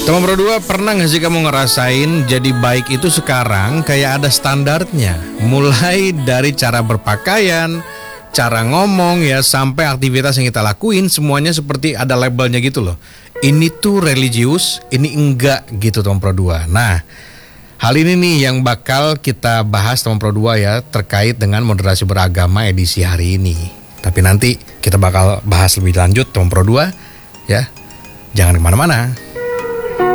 Teman Pro 2, pernah gak sih kamu ngerasain jadi baik itu sekarang kayak ada standarnya? Mulai dari cara berpakaian, cara ngomong ya, sampai aktivitas yang kita lakuin, semuanya seperti ada labelnya gitu loh. Ini tuh religius, ini enggak gitu teman Pro 2. Nah, hal ini nih yang bakal kita bahas teman Pro 2 ya, terkait dengan moderasi beragama edisi hari ini. Tapi nanti kita bakal bahas lebih lanjut teman Pro 2 ya. Jangan kemana-mana.